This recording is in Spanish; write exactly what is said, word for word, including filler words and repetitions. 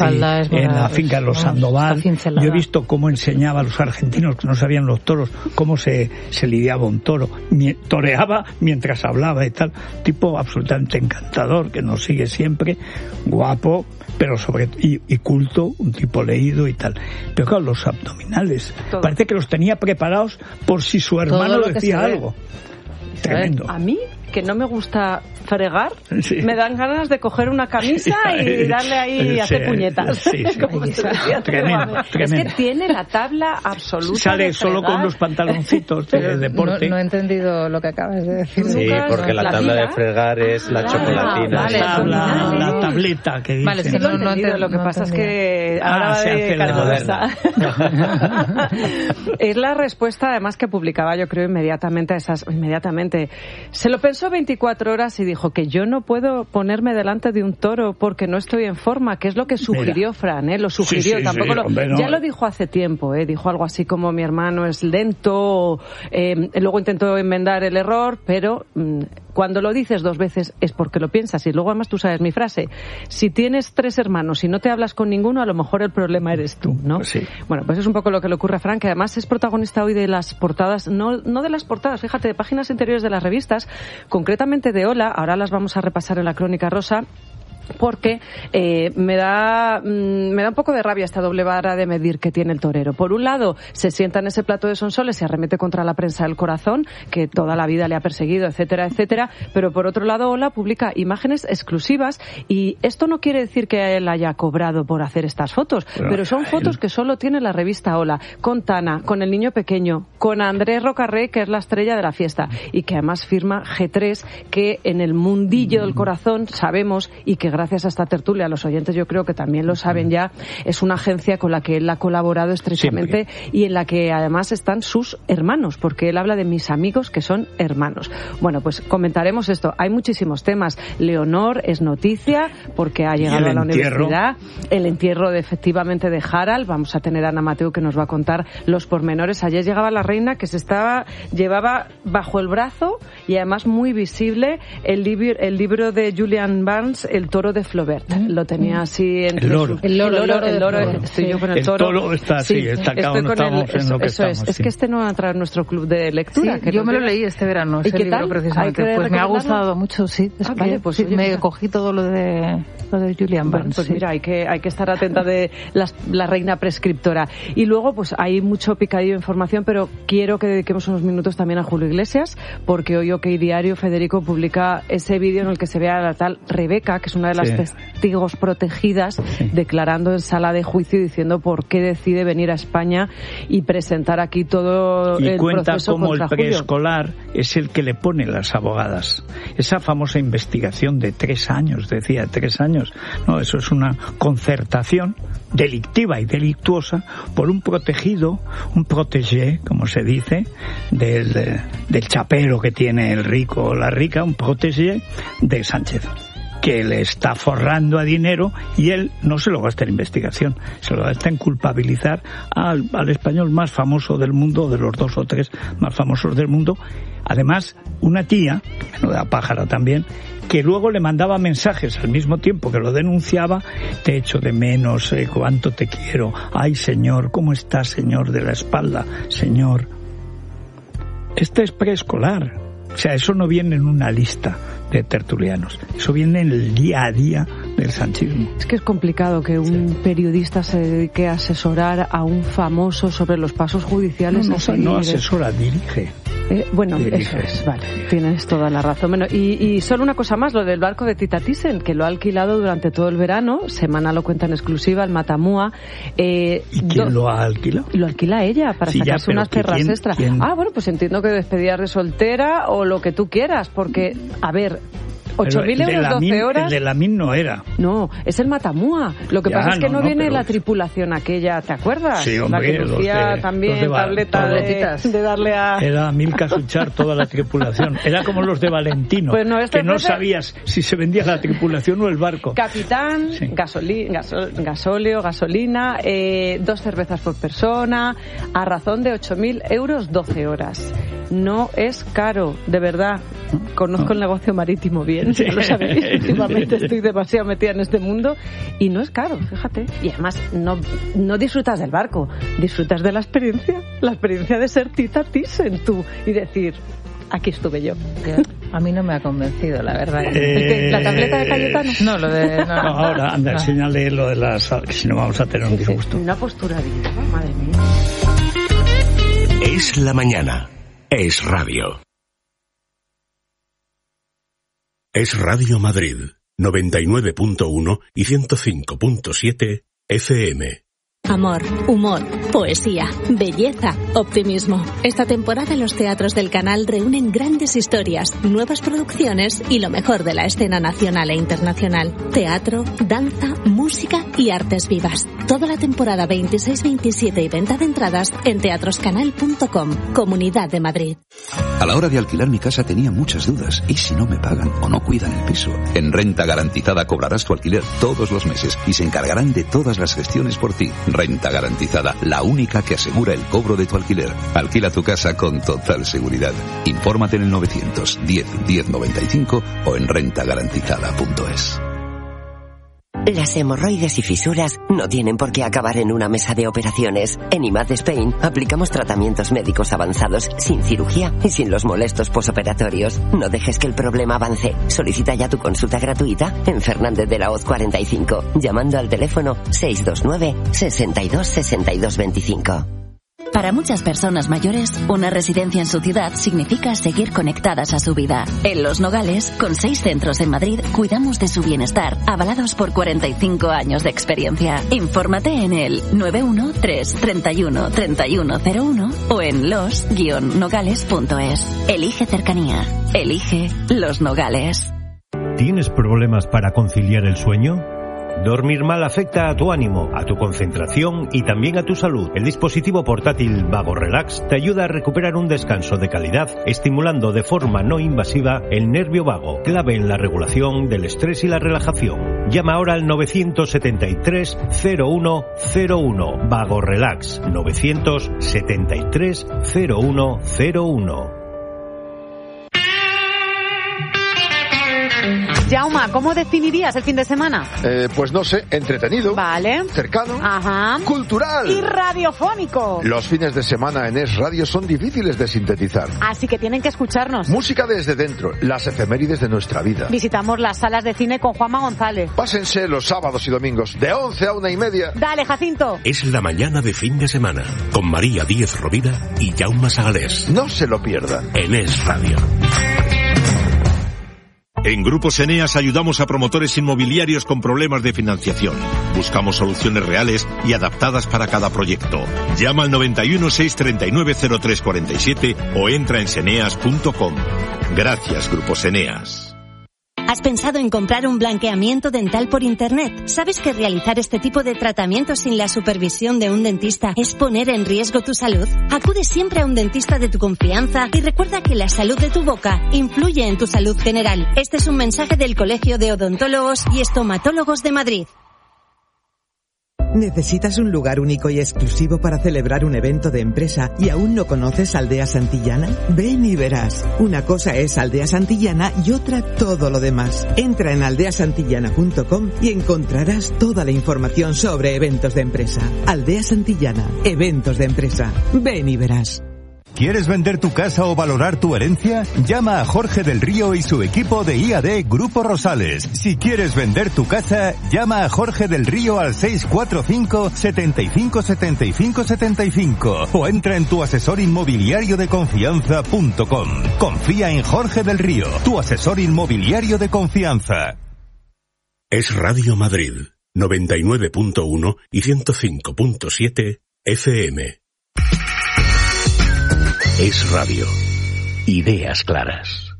en la finca de los Sandoval. Yo he visto cómo enseñaba a los argentinos que no sabían los toros, cómo se, se lidiaba un toro. Toreaba mientras hablaba y tal. Tipo absolutamente encantador, que nos sigue siempre, guapo, pero sobre y, y culto, un tipo leído y tal. Pero claro, los abdominales, todo. Parece que los tenía preparados por si su hermano decía algo. Tremendo. A mí, que no me gusta fregar, sí. Me dan ganas de coger una camisa y darle ahí y hacer puñetas. Sí, sí. Tremendo, es tremendo. que tiene la tabla absoluta. Sale de solo con los pantaloncitos de deporte. No, no he entendido lo que acabas de decir. Sí, porque la, la tabla vida? de fregar es la ah, chocolatina. Vale, la, tabla, la tableta que dice. Vale, es que no, no, no entiendo. Lo que no pasa es que ahora ah, se hace la moderna. Es la respuesta, además, que publicaba, yo creo, inmediatamente a esas. Inmediatamente. Se lo pensó veinticuatro horas y dijo que yo no puedo ponerme delante de un toro porque no estoy en forma, que es lo que sugirió Mira. Fran, ¿eh? Lo sugirió, sí, sí, tampoco sí, lo... Hombre, no. Ya lo dijo hace tiempo, ¿eh? Dijo algo así como mi hermano es lento, eh, luego intentó enmendar el error, pero mmm, cuando lo dices dos veces es porque lo piensas. Y luego además tú sabes mi frase, si tienes tres hermanos y no te hablas con ninguno, a lo mejor el problema eres tú, ¿no? Pues sí. Bueno, pues es un poco lo que le ocurre a Fran, que además es protagonista hoy de las portadas, no, no de las portadas, fíjate, de páginas interiores de las revistas, concretamente de Hola, ahora las vamos a repasar en la Crónica Rosa, porque eh, me da mmm, me da un poco de rabia esta doble vara de medir que tiene el torero. Por un lado, se sienta en ese plato de Sonsoles y arremete contra la prensa del corazón, que toda la vida le ha perseguido, etcétera, etcétera, pero por otro lado, Hola publica imágenes exclusivas y esto no quiere decir que él haya cobrado por hacer estas fotos, pero, pero son fotos que solo tiene la revista Hola, con Tana, con el niño pequeño, con Andrés Rocarrey, que es la estrella de la fiesta, y que además firma G tres, que en el mundillo del corazón sabemos, y que gracias a esta tertulia, los oyentes yo creo que también lo saben ya, es una agencia con la que él ha colaborado estrechamente Siempre. Y en la que además están sus hermanos, porque él habla de mis amigos que son hermanos. Bueno, pues comentaremos esto. Hay muchísimos temas. Leonor es noticia porque ha llegado a la entierro? universidad. El entierro de, efectivamente de Harald. Vamos a tener a Ana Mateu que nos va a contar los pormenores. Ayer llegaba la reina que se estaba llevaba bajo el brazo y además muy visible el, libro, el libro de Julian Barnes, El toro de Flaubert. ¿Mm? Lo tenía así entre el loro. Su... El loro, el loro, el loro. El loro. Estoy yo con el, el toro. toro está así, sí, está acá donde estamos. El, eso, en lo que eso estamos, es. sí. Es que este no va a entrar en nuestro club de lectura. Sí, que yo me lo leí este verano, ese libro tal? Precisamente. Pues me ha gustado mucho, sí. Es ah, que, vale, pues sí, oye, me mira. Cogí todo lo de lo de Julian Barnes. Bueno, pues sí. Mira, hay que hay que estar atenta de las, la reina prescriptora. Y luego, pues hay mucho picadillo de información, pero quiero que dediquemos unos minutos también a Julio Iglesias, porque hoy OK Diario, Federico, publica ese vídeo en el que se ve a la tal Rebeca, que es una de las sí. testigos protegidas, sí. declarando en sala de juicio y diciendo por qué decide venir a España y presentar aquí todo y el proceso cómo contra el preescolar Julio. Es el que le pone las abogadas. Esa famosa investigación de tres años, decía, tres años. No, eso es una concertación delictiva y delictuosa por un protegido, un protégé, como se dice, del, del chapero que tiene el rico o la rica, un protégé de Sánchez, que le está forrando a dinero y él no se lo gasta en investigación, se lo gasta en culpabilizar al, al español más famoso del mundo, de los dos o tres más famosos del mundo. Además, una tía, menuda pájara también, que luego le mandaba mensajes al mismo tiempo que lo denunciaba: te echo de menos, eh, cuánto te quiero, ay señor, ¿cómo estás señor de la espalda? Señor, este es preescolar. O sea, eso no viene en una lista de tertulianos. Eso viene en el día a día del sanchismo. Es que es complicado que un sí. periodista se dedique a asesorar a un famoso sobre los pasos judiciales. No, no, no asesora, dirige. Eh, bueno, dirige. Eso es, vale, tienes toda la razón. Bueno, y, y solo una cosa más, lo del barco de Tita Thyssen, que lo ha alquilado durante todo el verano. Semana lo cuenta en exclusiva, el Matamua. Eh, ¿Y quién do- lo ha alquilado? Lo alquila ella, para sí, sacarse ya, unas perras ¿quién, extra. ¿quién? Ah, bueno, pues entiendo que despedidas de soltera o lo que tú quieras, porque, a ver, ocho mil euros, doce horas. El de la Min no era. No, es el Matamua. Lo que ya, pasa es que no, no viene no, la tripulación aquella, ¿te acuerdas? Sí, hombre, la que lucía de, también de Val, tableta de, de darle a... Era Milka Suchar toda la tripulación. Era como los de Valentino, pues no, este que no ofrece... sabías si se vendía la tripulación o el barco. Capitán, sí. gasoli, gasol, gasóleo, gasolina, eh, dos cervezas por persona, a razón de ocho mil euros, doce horas. no es caro, de verdad. Conozco no. el negocio marítimo bien, ya lo sabéis. Últimamente estoy demasiado metida en este mundo y no es caro, fíjate. Y además no, no disfrutas del barco, disfrutas de la experiencia, la experiencia de ser Tita Thyssen tú y decir, aquí estuve yo. A mí no me ha convencido, la verdad. Eh... ¿La tableta de Cayetano? No, lo de... No, no ahora, anda, no. Señale lo de las... Que si no vamos a tener un disgusto. Una postura digna, madre mía. Es la mañana. Es radio. Es Radio Madrid, noventa y nueve punto uno y ciento cinco punto siete F M. Amor, humor, poesía, belleza, optimismo. Esta temporada los teatros del canal reúnen grandes historias, nuevas producciones y lo mejor de la escena nacional e internacional. Teatro, danza, música y artes vivas. Toda la temporada veintiséis veintisiete y venta de entradas en teatroscanal punto com, Comunidad de Madrid. A la hora de alquilar mi casa tenía muchas dudas. ¿Y si no me pagan o no cuidan el piso? En Renta Garantizada cobrarás tu alquiler todos los meses y se encargarán de todas las gestiones por ti. Renta Garantizada, la única que asegura el cobro de tu alquiler. Alquila tu casa con total seguridad. Infórmate en el novecientos diez diez noventa y cinco o en renta garantizada punto es. Las hemorroides y fisuras no tienen por qué acabar en una mesa de operaciones. En I M A D Spain aplicamos tratamientos médicos avanzados sin cirugía y sin los molestos posoperatorios. No dejes que el problema avance. Solicita ya tu consulta gratuita en Fernández de la Hoz cuarenta y cinco, llamando al teléfono seis dos nueve, sesenta y dos, sesenta y dos veinticinco. Para muchas personas mayores, una residencia en su ciudad significa seguir conectadas a su vida. En Los Nogales, con seis centros en Madrid, cuidamos de su bienestar, avalados por cuarenta y cinco años de experiencia. Infórmate en el nueve uno tres, treinta y uno, treinta y uno cero uno o en los guion nogales punto es. Elige cercanía. Elige Los Nogales. ¿Tienes problemas para conciliar el sueño? Dormir mal afecta a tu ánimo, a tu concentración y también a tu salud. El dispositivo portátil Vago Relax te ayuda a recuperar un descanso de calidad, estimulando de forma no invasiva el nervio vago, clave en la regulación del estrés y la relajación. Llama ahora al novecientos setenta y tres, cero uno cero uno. Vago Relax, novecientos setenta y tres, cero uno cero uno. Jauma, ¿cómo definirías el fin de semana? Eh, pues no sé, entretenido. Vale. Cercano. Ajá. Cultural. Y radiofónico. Los fines de semana en Es Radio son difíciles de sintetizar. Así que tienen que escucharnos. Música desde dentro, las efemérides de nuestra vida. Visitamos las salas de cine con Juanma González. Pásense los sábados y domingos, de once a una y media. Dale, Jacinto. Es la mañana de fin de semana, con María Díez Rovira y Jaume Sagalés. No se lo pierdan. En Es Radio. En Grupos Eneas ayudamos a promotores inmobiliarios con problemas de financiación. Buscamos soluciones reales y adaptadas para cada proyecto. Llama al noventa y uno, seiscientos treinta y nueve, cero tres cuarenta y siete o entra en seneas punto com. Gracias, Grupos Eneas. ¿Has pensado en comprar un blanqueamiento dental por internet? ¿Sabes que realizar este tipo de tratamientos sin la supervisión de un dentista es poner en riesgo tu salud? Acude siempre a un dentista de tu confianza y recuerda que la salud de tu boca influye en tu salud general. Este es un mensaje del Colegio de Odontólogos y Estomatólogos de Madrid. ¿Necesitas un lugar único y exclusivo para celebrar un evento de empresa y aún no conoces Aldea Santillana? Ven y verás. Una cosa es Aldea Santillana y otra todo lo demás. Entra en aldea santillana punto com y encontrarás toda la información sobre eventos de empresa. Aldea Santillana, eventos de empresa. Ven y verás. ¿Quieres vender tu casa o valorar tu herencia? Llama a Jorge del Río y su equipo de I A D Grupo Rosales. Si quieres vender tu casa, llama a Jorge del Río al seis cuatro cinco, setenta y cinco, setenta y cinco, setenta y cinco o entra en tu asesor inmobiliario de confianza punto com. Confía en Jorge del Río, tu asesor inmobiliario de confianza. Es Radio Madrid, noventa y nueve punto uno y ciento cinco punto siete F M. Es Radio. Ideas claras.